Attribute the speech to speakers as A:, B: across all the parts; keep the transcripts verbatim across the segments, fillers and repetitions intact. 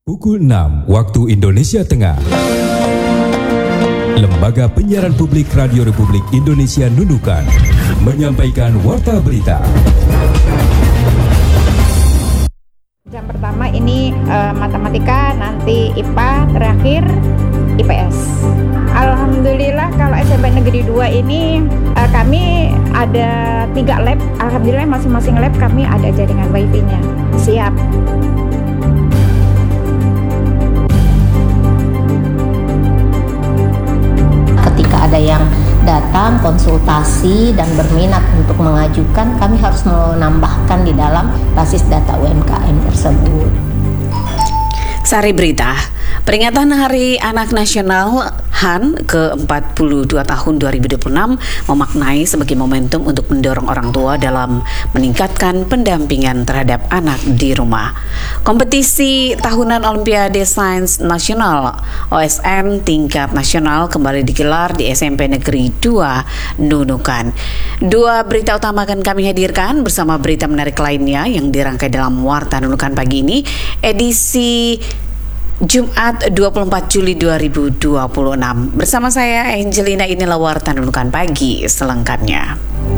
A: Pukul enam waktu Indonesia Tengah. Lembaga Penyiaran Publik Radio Republik Indonesia Nunukan menyampaikan warta berita.
B: Jam pertama ini uh, matematika, nanti I P A, terakhir I P S. Alhamdulillah kalau S M P Negeri dua ini uh, kami ada tiga lab. Alhamdulillah masing-masing lab kami ada jaringan wifi-nya. Siap.
C: Ketika ada yang datang konsultasi dan berminat untuk mengajukan, kami harus menambahkan di dalam basis data U M K M tersebut.
D: Sari Berita, peringatan Hari Anak Nasional H A N ke empat puluh dua tahun dua ribu dua puluh enam memaknai sebagai momentum untuk mendorong orang tua dalam meningkatkan pendampingan terhadap anak di rumah. Kompetisi tahunan Olimpiade Sains Nasional O S N tingkat nasional kembali digelar di S M P Negeri dua Nunukan. Dua berita utama akan kami hadirkan bersama berita menarik lainnya yang dirangkai dalam Warta Nunukan pagi ini, edisi Jumat dua puluh empat Juli dua ribu dua puluh enam. Bersama saya Angelina, inilah Warta Nunukan pagi selengkapnya.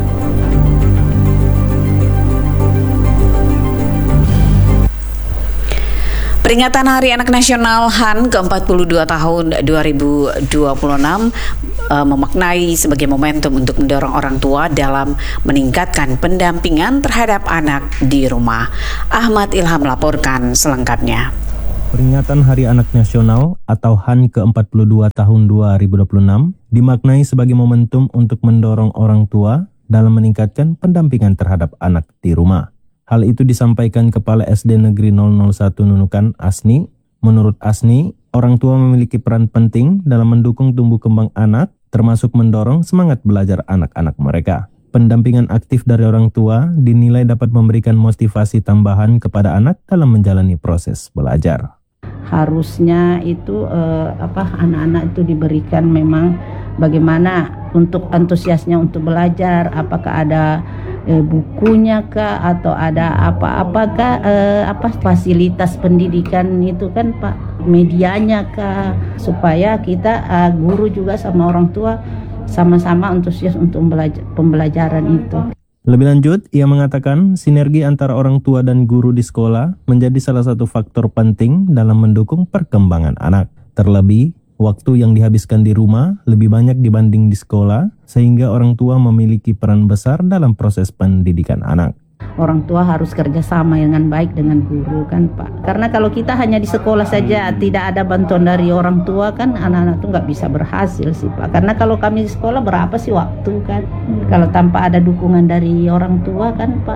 D: Peringatan Hari Anak Nasional H A N ke empat puluh dua tahun dua ribu dua puluh enam e, memaknai sebagai momentum untuk mendorong orang tua dalam meningkatkan pendampingan terhadap anak di rumah. Ahmad Ilham melaporkan selengkapnya.
E: Peringatan Hari Anak Nasional atau H A N ke empat puluh dua tahun dua ribu dua puluh enam dimaknai sebagai momentum untuk mendorong orang tua dalam meningkatkan pendampingan terhadap anak di rumah. Hal itu disampaikan Kepala S D Negeri nol nol satu Nunukan, Asni. Menurut Asni, orang tua memiliki peran penting dalam mendukung tumbuh kembang anak, termasuk mendorong semangat belajar anak-anak mereka. Pendampingan aktif dari orang tua dinilai dapat memberikan motivasi tambahan kepada anak dalam menjalani proses belajar.
F: Harusnya itu eh, apa anak-anak itu diberikan memang bagaimana untuk antusiasnya untuk belajar, apakah ada eh, bukunya kah atau ada apa-apakah eh, apa fasilitas pendidikan itu kan Pak, medianya kah, supaya kita eh, guru juga sama orang tua sama-sama antusias untuk belajar, pembelajaran itu.
E: Lebih lanjut, ia mengatakan sinergi antara orang tua dan guru di sekolah menjadi salah satu faktor penting dalam mendukung perkembangan anak. Terlebih, waktu yang dihabiskan di rumah lebih banyak dibanding di sekolah, sehingga orang tua memiliki peran besar dalam proses pendidikan anak.
F: Orang tua harus kerjasama dengan baik dengan guru kan Pak. Karena kalau kita hanya di sekolah saja tidak ada bantuan dari orang tua kan anak-anak tuh nggak bisa berhasil sih Pak. Karena kalau kami di sekolah berapa sih waktu kan. Kalau tanpa ada dukungan dari orang tua kan Pak.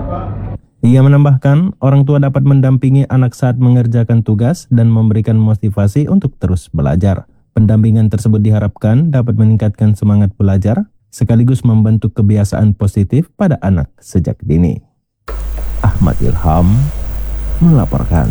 E: Ia menambahkan orang tua dapat mendampingi anak saat mengerjakan tugas dan memberikan motivasi untuk terus belajar. Pendampingan tersebut diharapkan dapat meningkatkan semangat belajar sekaligus membentuk kebiasaan positif pada anak sejak dini. Ahmad Ilham melaporkan.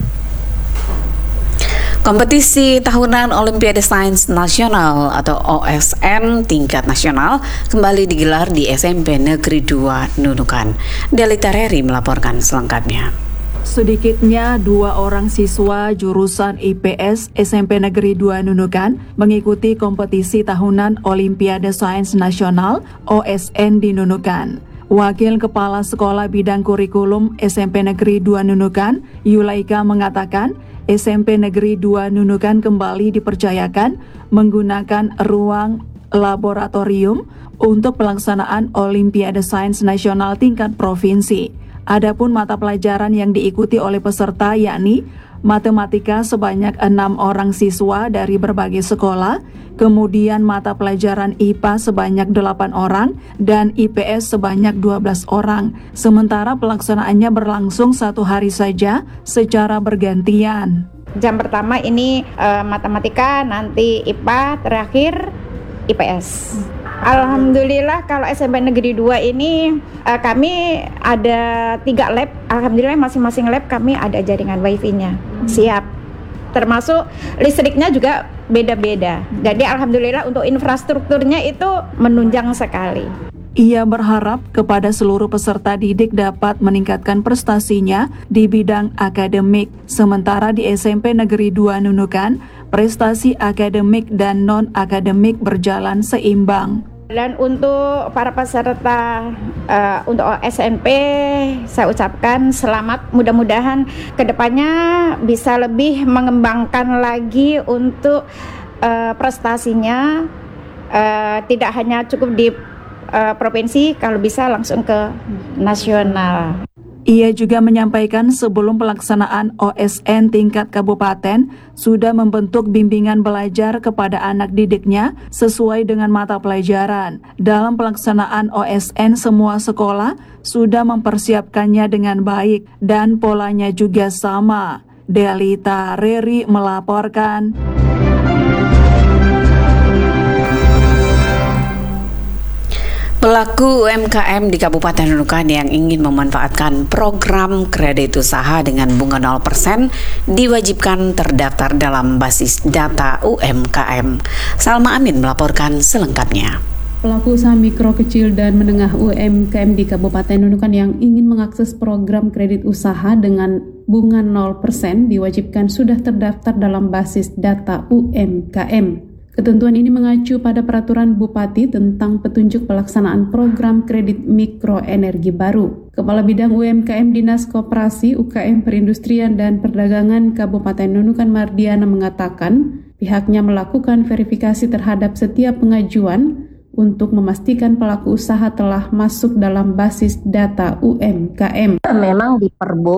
D: Kompetisi tahunan Olimpiade Sains Nasional atau O S N tingkat nasional kembali digelar di S M P Negeri dua Nunukan. Delita Reri melaporkan selengkapnya.
G: Sedikitnya dua orang siswa jurusan I P S S M P Negeri dua Nunukan mengikuti kompetisi tahunan Olimpiade Sains Nasional O S N di Nunukan. Wakil Kepala Sekolah Bidang Kurikulum S M P Negeri dua Nunukan, Yulaika mengatakan S M P Negeri dua Nunukan kembali dipercayakan menggunakan ruang laboratorium untuk pelaksanaan Olimpiade Sains Nasional tingkat provinsi. Adapun mata pelajaran yang diikuti oleh peserta yakni matematika sebanyak enam orang siswa dari berbagai sekolah, kemudian mata pelajaran I P A sebanyak delapan orang dan I P S sebanyak dua belas orang. Sementara pelaksanaannya berlangsung satu hari saja secara bergantian.
B: Jam pertama ini uh, matematika, nanti I P A, terakhir I P S. Alhamdulillah kalau S M P Negeri dua ini uh, kami ada tiga lab. Alhamdulillah masing-masing lab kami ada jaringan wifi-nya. Siap. Termasuk listriknya juga beda-beda. Jadi alhamdulillah untuk infrastrukturnya itu menunjang sekali.
G: Ia berharap kepada seluruh peserta didik dapat meningkatkan prestasinya di bidang akademik. Sementara di S M P Negeri dua Nunukan, prestasi akademik dan non-akademik berjalan seimbang.
B: Dan untuk para peserta uh, untuk S M P, saya ucapkan selamat. Mudah-mudahan kedepannya bisa lebih mengembangkan lagi untuk uh, prestasinya. Uh, tidak hanya cukup di Uh, provinsi, kalau bisa langsung ke nasional.
G: Ia juga menyampaikan sebelum pelaksanaan O S N tingkat kabupaten sudah membentuk bimbingan belajar kepada anak didiknya sesuai dengan mata pelajaran. Dalam pelaksanaan O S N, semua sekolah sudah mempersiapkannya dengan baik dan polanya juga sama. Delita Reri melaporkan.
D: Pelaku U M K M di Kabupaten Nunukan yang ingin memanfaatkan program kredit usaha dengan bunga nol persen diwajibkan terdaftar dalam basis data U M K M. Salma Amin melaporkan selengkapnya.
H: Pelaku usaha mikro, kecil, dan menengah U M K M di Kabupaten Nunukan yang ingin mengakses program kredit usaha dengan bunga nol persen diwajibkan sudah terdaftar dalam basis data U M K M. Ketentuan ini mengacu pada peraturan Bupati tentang petunjuk pelaksanaan program kredit mikro energi baru. Kepala Bidang U M K M Dinas Koperasi, U K M Perindustrian dan Perdagangan Kabupaten Nunukan Mardiana mengatakan pihaknya melakukan verifikasi terhadap setiap pengajuan untuk memastikan pelaku usaha telah masuk dalam basis data U M K M.
C: Memang di Perbuk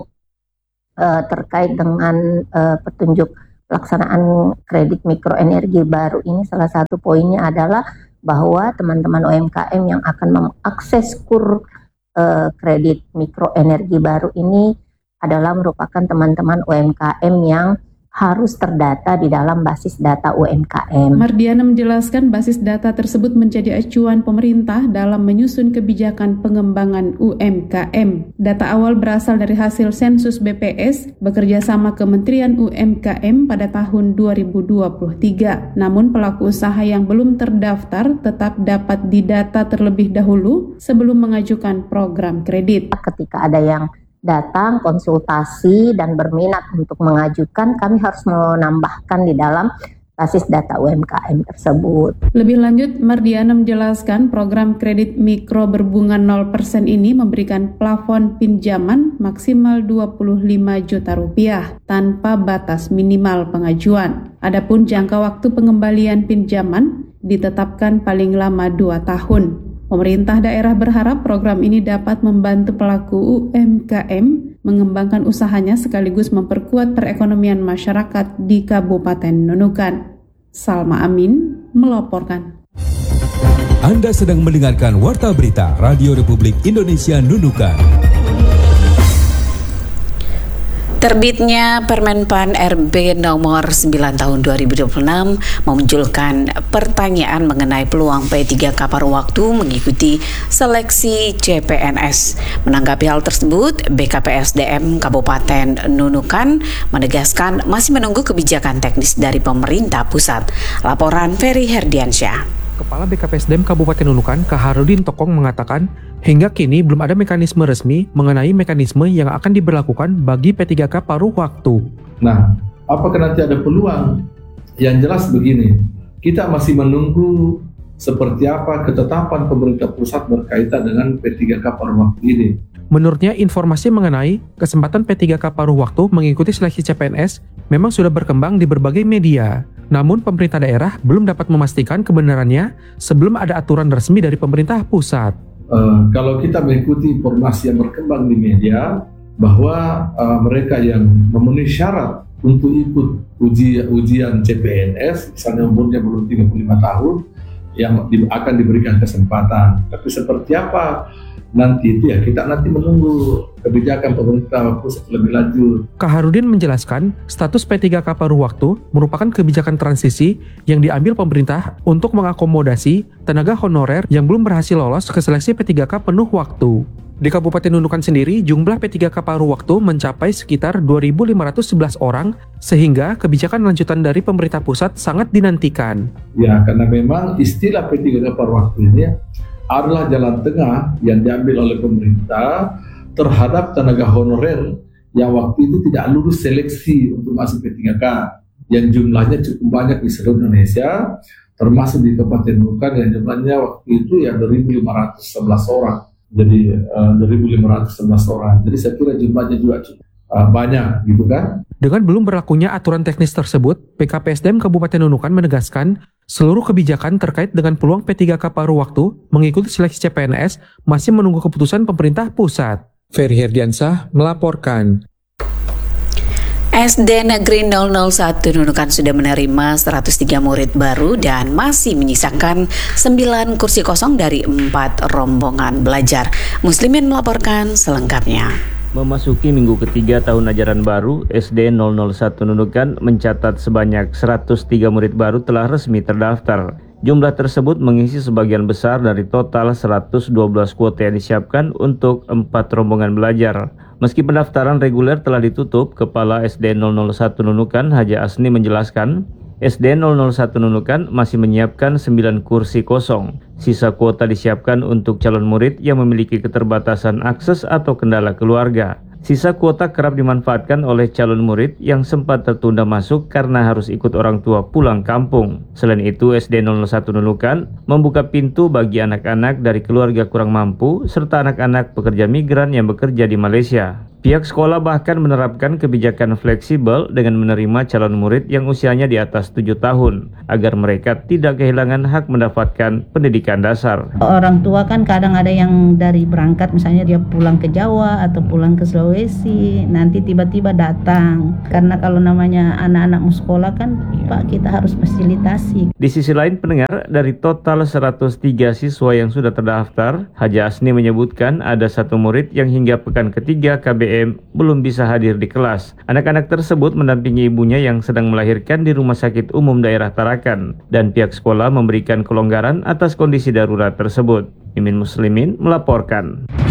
C: uh, terkait dengan uh, petunjuk pelaksanaan kredit mikroenergi baru ini, salah satu poinnya adalah bahwa teman-teman U M K M yang akan mengakses kur uh, kredit mikroenergi baru ini adalah merupakan teman-teman U M K M yang harus terdata di dalam basis data U M K M.
H: Mardiana menjelaskan basis data tersebut menjadi acuan pemerintah dalam menyusun kebijakan pengembangan U M K M. Data awal berasal dari hasil sensus B P S bekerja sama Kementerian U M K M pada tahun dua ribu dua puluh tiga. Namun pelaku usaha yang belum terdaftar tetap dapat didata terlebih dahulu sebelum mengajukan program kredit.
C: Ketika ada yang datang konsultasi dan berminat untuk mengajukan, kami harus menambahkan di dalam basis data U M K M tersebut.
H: Lebih lanjut, Mardiana menjelaskan program kredit mikro berbunga nol persen ini memberikan plafon pinjaman maksimal dua puluh lima juta rupiah tanpa batas minimal pengajuan. Adapun jangka waktu pengembalian pinjaman ditetapkan paling lama dua tahun. Pemerintah daerah berharap program ini dapat membantu pelaku U M K M mengembangkan usahanya sekaligus memperkuat perekonomian masyarakat di Kabupaten Nunukan. Salma Amin melaporkan.
A: Anda sedang mendengarkan Warta Berita Radio Republik Indonesia Nunukan.
D: Terbitnya Permenpan R B nomor sembilan tahun dua ribu dua puluh enam memunculkan pertanyaan mengenai peluang P tiga K paruh waktu mengikuti seleksi C P N S. Menanggapi hal tersebut, B K P S D M Kabupaten Nunukan menegaskan masih menunggu kebijakan teknis dari pemerintah pusat. Laporan Ferry Herdiansyah.
I: Kepala B K P S D M Kabupaten Nunukan, Kaharudin Tokong mengatakan, hingga kini belum ada mekanisme resmi mengenai mekanisme yang akan diberlakukan bagi P tiga K paruh waktu.
J: Nah, apakah nanti ada peluang? Yang jelas begini, kita masih menunggu seperti apa ketetapan pemerintah pusat berkaitan dengan P tiga K paruh waktu ini.
I: Menurutnya, informasi mengenai kesempatan P tiga K paruh waktu mengikuti seleksi C P N S memang sudah berkembang di berbagai media. Namun pemerintah daerah belum dapat memastikan kebenarannya sebelum ada aturan resmi dari pemerintah pusat.
J: Uh, kalau kita mengikuti informasi yang berkembang di media bahwa uh, mereka yang memenuhi syarat untuk ikut uji, ujian C P N S, misalnya umurnya belum tiga puluh lima tahun, yang di, akan diberikan kesempatan. Tapi seperti apa nanti itu ya kita nanti menunggu kebijakan pemerintah pusat lebih lanjut.
I: Kaharudin menjelaskan status P tiga K paruh waktu merupakan kebijakan transisi yang diambil pemerintah untuk mengakomodasi tenaga honorer yang belum berhasil lolos ke seleksi P tiga K penuh waktu. Di Kabupaten Nunukan sendiri, jumlah P tiga K paruh waktu mencapai sekitar dua ribu lima ratus sebelas orang, sehingga kebijakan lanjutan dari pemerintah pusat sangat dinantikan.
J: Ya, karena memang istilah P tiga K paruh waktu ini adalah jalan tengah yang diambil oleh pemerintah terhadap tenaga honorer yang waktu itu tidak lulus seleksi untuk masuk P tiga K, yang jumlahnya cukup banyak di seluruh Indonesia, termasuk di Kabupaten Nunukan yang jumlahnya waktu itu ya dua ribu lima ratus sebelas orang. Jadi uh, dua ribu lima ratus sebelas orang. Jadi saya kira jumlahnya juga cukup uh, banyak gitu kan.
I: Dengan belum berlakunya aturan teknis tersebut, P K P S D M Kabupaten Nunukan menegaskan seluruh kebijakan terkait dengan peluang P tiga K paruh waktu mengikuti seleksi C P N S masih menunggu keputusan pemerintah pusat. Ferry Herdiansah melaporkan.
D: S D Negeri nol nol satu Nunukan sudah menerima seratus tiga murid baru dan masih menyisakan sembilan kursi kosong dari empat rombongan belajar. Muslimin melaporkan selengkapnya.
K: Memasuki minggu ketiga tahun ajaran baru, S D nol nol satu Nunukan mencatat sebanyak seratus tiga murid baru telah resmi terdaftar. Jumlah tersebut mengisi sebagian besar dari total seratus dua belas kuota yang disiapkan untuk empat rombongan belajar. Meski pendaftaran reguler telah ditutup, Kepala S D nol nol satu Nunukan Haja Asni menjelaskan, S D nol nol satu Nunukan masih menyiapkan sembilan kursi kosong. Sisa kuota disiapkan untuk calon murid yang memiliki keterbatasan akses atau kendala keluarga. Sisa kuota kerap dimanfaatkan oleh calon murid yang sempat tertunda masuk karena harus ikut orang tua pulang kampung. Selain itu, S D nol nol satu Nunukan membuka pintu bagi anak-anak dari keluarga kurang mampu serta anak-anak pekerja migran yang bekerja di Malaysia. Pihak sekolah bahkan menerapkan kebijakan fleksibel dengan menerima calon murid yang usianya di atas tujuh tahun agar mereka tidak kehilangan hak mendapatkan pendidikan dasar.
F: Orang tua kan kadang ada yang dari berangkat misalnya dia pulang ke Jawa atau pulang ke Sulawesi, nanti tiba-tiba datang. Karena kalau namanya anak-anak mau sekolah kan Pak, kita harus fasilitasi.
K: Di sisi lain, pendengar, dari total seratus tiga siswa yang sudah terdaftar, Haja Asni menyebutkan ada satu murid yang hingga pekan ketiga K B M belum bisa hadir di kelas. Anak-anak tersebut mendampingi ibunya yang sedang melahirkan di Rumah Sakit Umum Daerah Tarakan, dan pihak sekolah memberikan kelonggaran atas kondisi darurat tersebut. Mimin Muslimin melaporkan.